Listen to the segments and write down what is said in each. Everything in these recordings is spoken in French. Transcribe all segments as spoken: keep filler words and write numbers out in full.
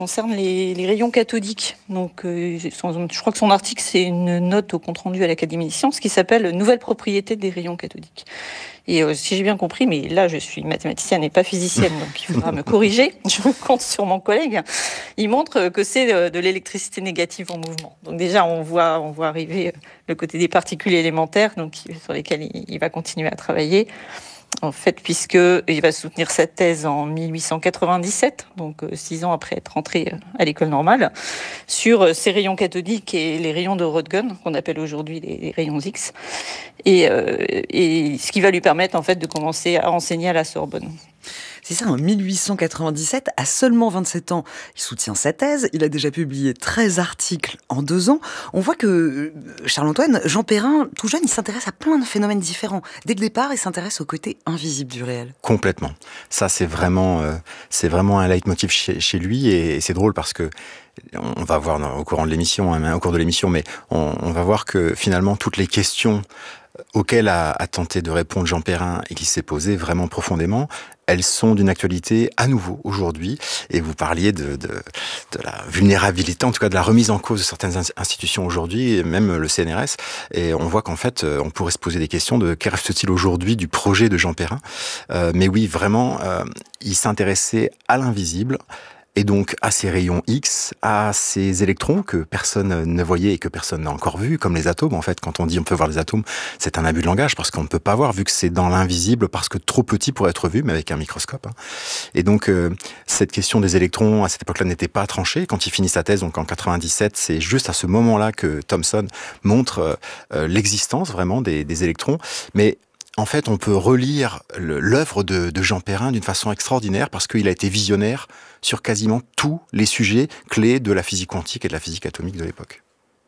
concerne les, les rayons cathodiques. Donc, euh, son- je crois que son article, c'est une note au compte-rendu à l'Académie des sciences qui s'appelle « Nouvelle propriété des rayons cathodiques ». Et euh, si j'ai bien compris, mais là, je suis mathématicienne et pas physicienne, donc il faudra me corriger, je compte sur mon collègue, il montre que c'est de, de l'électricité négative en mouvement. Donc déjà, on voit, on voit arriver le côté des particules élémentaires, donc, sur lesquelles il, il va continuer à travailler. En fait, puisqu'il va soutenir cette thèse en mille huit cent quatre-vingt-dix-sept, donc euh, six ans après être entré à l'école normale, sur euh, ces rayons cathodiques et les rayons de Röntgen, qu'on appelle aujourd'hui les, les rayons X, et, euh, et ce qui va lui permettre en fait de commencer à enseigner à la Sorbonne. C'est ça, en mille huit cent quatre-vingt-dix-sept, à seulement vingt-sept ans, il soutient sa thèse. Il a déjà publié treize articles en deux ans. On voit que Charles-Antoine, Jean Perrin, tout jeune, il s'intéresse à plein de phénomènes différents. Dès le départ, il s'intéresse au côté invisible du réel. Complètement. Ça, c'est vraiment, euh, c'est vraiment un leitmotiv chez, chez lui, et, et c'est drôle parce que on va voir dans, au courant de l'émission, hein, au cours de l'émission, mais on, on va voir que finalement toutes les questions auxquelles a, a tenté de répondre Jean Perrin et qui s'est posé vraiment profondément, elles sont d'une actualité à nouveau aujourd'hui. Et vous parliez de, de, de la vulnérabilité, en tout cas de la remise en cause de certaines institutions aujourd'hui, même le C N R S. Et on voit qu'en fait, on pourrait se poser des questions de qu'est reste-t-il aujourd'hui du projet de Jean Perrin. Euh, mais oui, vraiment, euh, il s'intéressait à l'invisible, et donc à ces rayons X, à ces électrons que personne ne voyait et que personne n'a encore vu, comme les atomes. En fait, quand on dit on peut voir les atomes, c'est un abus de langage parce qu'on ne peut pas voir, vu que c'est dans l'invisible, parce que trop petit pour être vu, mais avec un microscope. Hein. Et donc, euh, cette question des électrons, à cette époque-là, n'était pas tranchée. Quand il finit sa thèse, donc en quatre-vingt-dix-sept, c'est juste à ce moment-là que Thomson montre euh, l'existence vraiment des, des électrons. Mais en fait, on peut relire l'œuvre de, de Jean Perrin d'une façon extraordinaire parce qu'il a été visionnaire sur quasiment tous les sujets clés de la physique quantique et de la physique atomique de l'époque.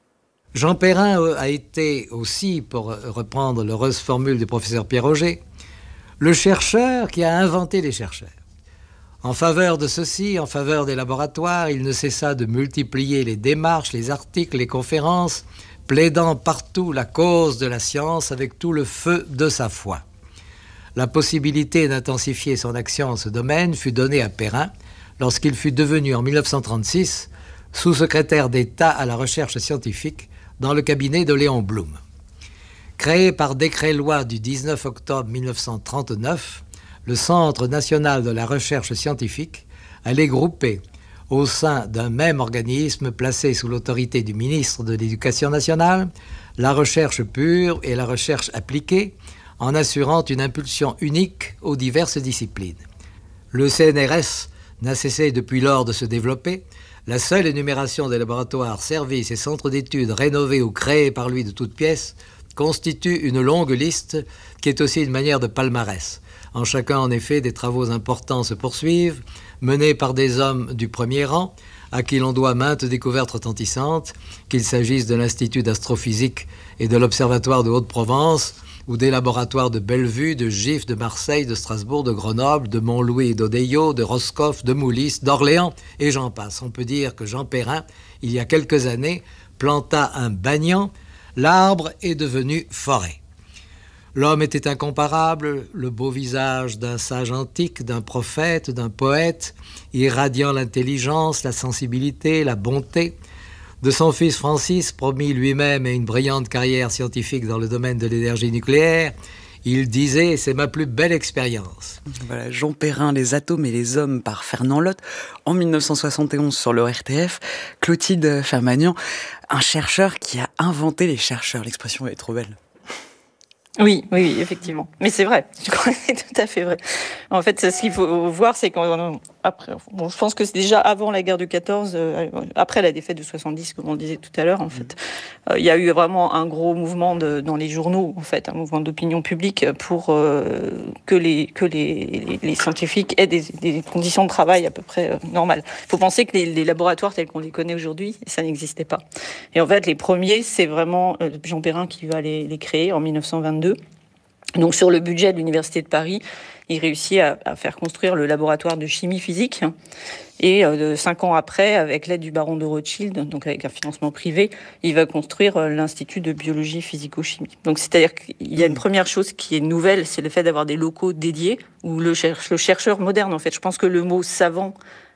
Jean Perrin a été aussi, pour reprendre l'heureuse formule du professeur Pierre Auger, le chercheur qui a inventé les chercheurs. En faveur de ceci, en faveur des laboratoires, il ne cessa de multiplier les démarches, les articles, les conférences, plaidant partout la cause de la science avec tout le feu de sa foi. La possibilité d'intensifier son action en ce domaine fut donnée à Perrin lorsqu'il fut devenu en mille neuf cent trente-six sous-secrétaire d'État à la recherche scientifique dans le cabinet de Léon Blum. Créé par décret-loi du dix-neuf octobre mille neuf cent trente-neuf, le Centre national de la recherche scientifique allait grouper au sein d'un même organisme placé sous l'autorité du ministre de l'Éducation nationale, la recherche pure et la recherche appliquée, en assurant une impulsion unique aux diverses disciplines. Le C N R S n'a cessé depuis lors de se développer. La seule énumération des laboratoires, services et centres d'études rénovés ou créés par lui de toutes pièces constitue une longue liste qui est aussi une manière de palmarès. En chacun, en effet, des travaux importants se poursuivent, menés par des hommes du premier rang, à qui l'on doit maintes découvertes retentissantes, qu'il s'agisse de l'Institut d'astrophysique et de l'Observatoire de Haute-Provence, ou des laboratoires de Bellevue, de Gif, de Marseille, de Strasbourg, de Grenoble, de Montlouis et d'Odeillo, de Roscoff, de Moulis, d'Orléans, et j'en passe. On peut dire que Jean Perrin, il y a quelques années, planta un banyan, l'arbre est devenu forêt. L'homme était incomparable, le beau visage d'un sage antique, d'un prophète, d'un poète, irradiant l'intelligence, la sensibilité, la bonté. De son fils Francis, promis lui-même à une brillante carrière scientifique dans le domaine de l'énergie nucléaire, il disait « c'est ma plus belle expérience ». Voilà, Jean Perrin, Les atomes et les hommes par Fernand Lotte, en mille neuf cent soixante et onze sur le R T F. Clotilde Fermagnan, un chercheur qui a inventé les chercheurs. L'expression est trop belle. Oui, oui, effectivement. Mais c'est vrai, je crois que c'est tout à fait vrai. En fait, ce qu'il faut voir, c'est qu'on... Après, bon, je pense que c'est déjà avant la guerre de quatorze, euh, après la défaite de soixante-dix, comme on disait tout à l'heure, en fait, euh, il y a eu vraiment un gros mouvement de, dans les journaux, en fait, un mouvement d'opinion publique pour euh, que, les, que les, les, les scientifiques aient des, des conditions de travail à peu près euh, normales. Il faut penser que les, les laboratoires tels qu'on les connaît aujourd'hui, ça n'existait pas. Et en fait, les premiers, c'est vraiment euh, Jean Perrin qui va les, les créer en mille neuf cent vingt-deux. Donc, sur le budget de l'Université de Paris, il réussit à, à faire construire le laboratoire de chimie physique. Et euh, cinq ans après, avec l'aide du baron de Rothschild, donc avec un financement privé, il va construire euh, l'Institut de biologie physico-chimie. Donc, c'est-à-dire qu'il y a une première chose qui est nouvelle, c'est le fait d'avoir des locaux dédiés, où le, cher- le chercheur moderne, en fait, je pense que le mot savant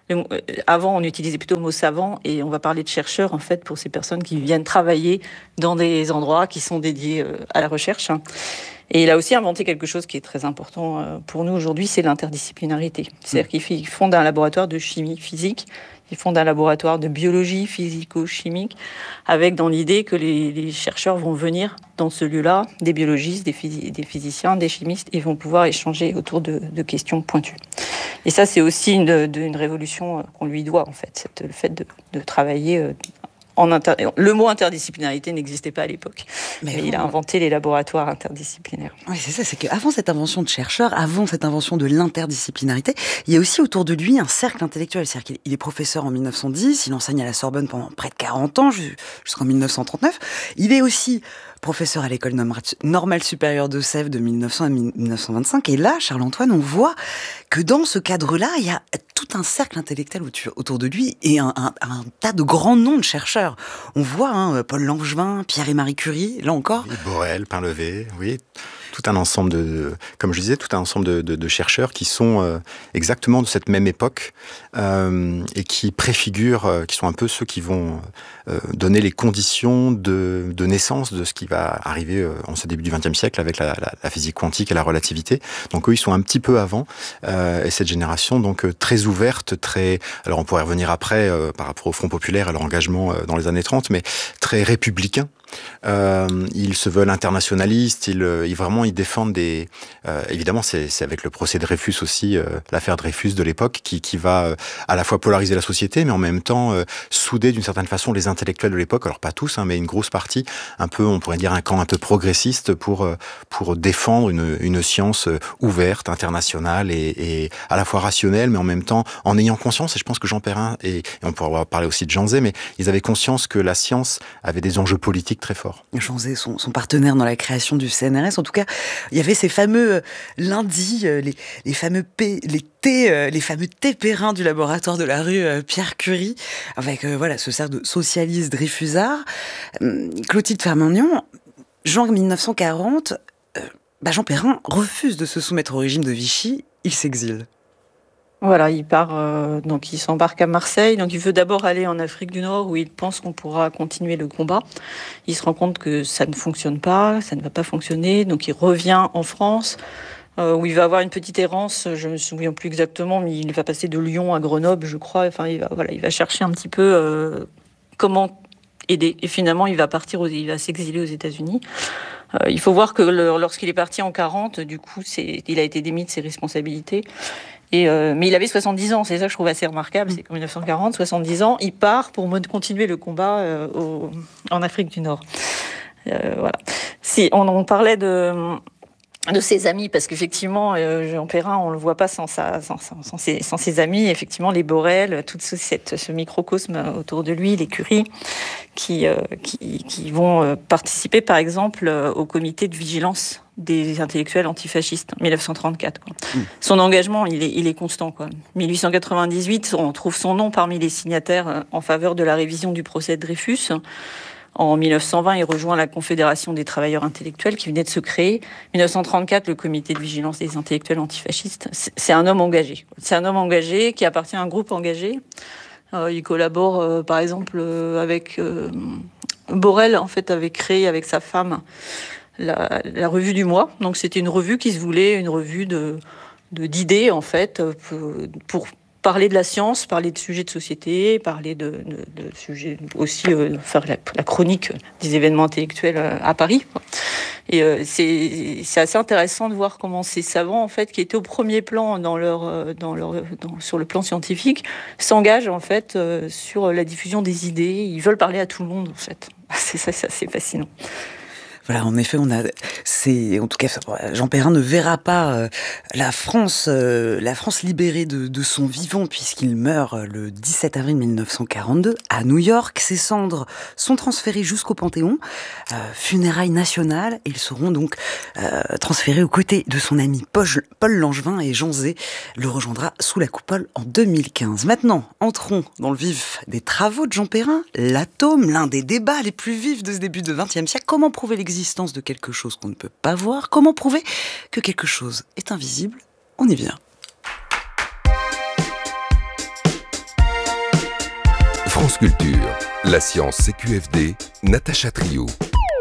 Le, euh, avant, on utilisait plutôt le mot savant, et on va parler de chercheurs, en fait, pour ces personnes qui viennent travailler dans des endroits qui sont dédiés euh, à la recherche. Hein. Et il a aussi inventé quelque chose qui est très important euh, pour nous aujourd'hui, c'est l'interdisciplinarité. C'est-à-dire mmh. qu'il fonde un laboratoire de chimie physique, il fonde un laboratoire de biologie physico-chimique, avec dans l'idée que les, les chercheurs vont venir dans ce lieu-là, des biologistes, des, phys- des physiciens, des chimistes, et vont pouvoir échanger autour de, de questions pointues. Et ça, c'est aussi une, de, une révolution qu'on lui doit, en fait, cette, le fait de, de travailler euh, en inter... Le mot interdisciplinarité n'existait pas à l'époque, mais, mais il a inventé les laboratoires interdisciplinaires. Oui, c'est ça, c'est qu'avant cette invention de chercheur, avant cette invention de l'interdisciplinarité, il y a aussi autour de lui un cercle intellectuel. C'est-à-dire qu'il est professeur en mille neuf cent dix, il enseigne à la Sorbonne pendant près de quarante ans, jusqu'en mille neuf cent trente-neuf. Il est aussi professeur à l'école normale supérieure de Sèvres de mille neuf cents à mille neuf cent vingt-cinq. Et là, Charles-Antoine, on voit que dans ce cadre-là, il y a tout un cercle intellectuel autour de lui et un, un, un tas de grands noms de chercheurs. On voit hein, Paul Langevin, Pierre et Marie Curie, là encore. Oui, Borel, Painlevé, oui. Tout un ensemble de, comme je disais, tout un ensemble de, de, de chercheurs qui sont euh, exactement de cette même époque euh, et qui préfigurent, euh, qui sont un peu ceux qui vont euh, donner les conditions de, de naissance de ce qui va arriver euh, en ce début du vingtième siècle avec la, la, la physique quantique et la relativité. Donc eux, ils sont un petit peu avant euh, et cette génération donc euh, très ouverte, très. Alors on pourrait revenir après euh, par rapport au Front populaire et leur engagement euh, dans les années trente, mais très républicain. Euh, ils se veulent internationalistes, ils, ils vraiment ils défendent des. Euh, évidemment, c'est, c'est avec le procès Dreyfus aussi, euh, l'affaire Dreyfus de l'époque, qui, qui va euh, à la fois polariser la société, mais en même temps euh, souder d'une certaine façon les intellectuels de l'époque. Alors pas tous, hein, mais une grosse partie, un peu, on pourrait dire un camp un peu progressiste pour euh, pour défendre une, une science ouverte, internationale et, et à la fois rationnelle, mais en même temps en ayant conscience. Et je pense que Jean Perrin et, et on pourra parler aussi de Jean Zay, mais ils avaient conscience que la science avait des enjeux politiques très fort. Jean Zay, son, son partenaire dans la création du C N R S. En tout cas, il y avait ces fameux lundis, les, les fameux P, les T, les fameux T Perrin du laboratoire de la rue Pierre Curie, avec euh, voilà ce cercle de socialistes Dreyfusards. Clotilde Fermagnon, juin mille neuf cent quarante, euh, bah Jean Perrin refuse de se soumettre au régime de Vichy. Il s'exile. Voilà, il part, euh, donc il s'embarque à Marseille. Donc il veut d'abord aller en Afrique du Nord où il pense qu'on pourra continuer le combat. Il se rend compte que ça ne fonctionne pas, ça ne va pas fonctionner. Donc il revient en France euh, où il va avoir une petite errance. Je me souviens plus exactement, mais il va passer de Lyon à Grenoble, je crois. Enfin, il va, voilà, il va chercher un petit peu euh, comment aider. Et finalement, il va partir, aux, il va s'exiler aux États-Unis. Euh, il faut voir que le, lorsqu'il est parti en quarante, du coup, c'est, il a été démis de ses responsabilités. Et euh, mais il avait soixante-dix ans, c'est ça que je trouve assez remarquable, c'est qu'en mille neuf cent quarante, soixante-dix ans, il part pour continuer le combat euh, au, en Afrique du Nord. Euh, voilà. Si on, on parlait de de ses amis, parce qu'effectivement, euh, Jean Perrin, on le voit pas sans, sa, sans, sans, sans, ses, sans ses amis, effectivement, les Borel, tout ce, cette, ce microcosme autour de lui, les Curie, qui, euh, qui, qui vont euh, participer, par exemple, euh, au comité de vigilance des intellectuels antifascistes, en dix-neuf cent trente-quatre. Quoi. Mmh. Son engagement, il est, il est constant. Quoi. dix-huit cent quatre-vingt-dix-huit, on trouve son nom parmi les signataires en faveur de la révision du procès de Dreyfus. En dix-neuf cent vingt, il rejoint la Confédération des travailleurs intellectuels qui venait de se créer. dix-neuf cent trente-quatre, le comité de vigilance des intellectuels antifascistes. C'est un homme engagé. C'est un homme engagé qui appartient à un groupe engagé. Euh, il collabore, euh, par exemple, euh, avec... Euh, Borel, en fait, avait créé avec sa femme la, la revue du mois. Donc, c'était une revue qui se voulait une revue de, de, d'idées, en fait, pour... pour parler de la science, parler de sujets de société, parler de, de, de sujets aussi, euh, faire la, la chronique des événements intellectuels euh, à Paris. Et euh, c'est, c'est assez intéressant de voir comment ces savants, en fait, qui étaient au premier plan dans leur, dans leur, dans, sur le plan scientifique, s'engagent en fait euh, sur la diffusion des idées. Ils veulent parler à tout le monde, en fait. C'est ça, c'est assez fascinant. Voilà, en effet, on a, c'est, en tout cas, Jean Perrin ne verra pas euh, la France, euh, la France libérée de, de son vivant puisqu'il meurt le dix-sept avril mille neuf cent quarante-deux à New York. Ses cendres sont transférées jusqu'au Panthéon, euh, funérailles nationales, et ils seront donc euh, transférés aux côtés de son ami Paul, Paul Langevin, et Jean Zay le rejoindra sous la coupole en deux mille quinze. Maintenant, entrons dans le vif des travaux de Jean Perrin, l'atome, l'un des débats les plus vifs de ce début de vingtième siècle. Comment prouver l'existence L'existence de quelque chose qu'on ne peut pas voir? Comment prouver que quelque chose est invisible? On y vient. France Culture, la science C Q F D, Natacha Triou.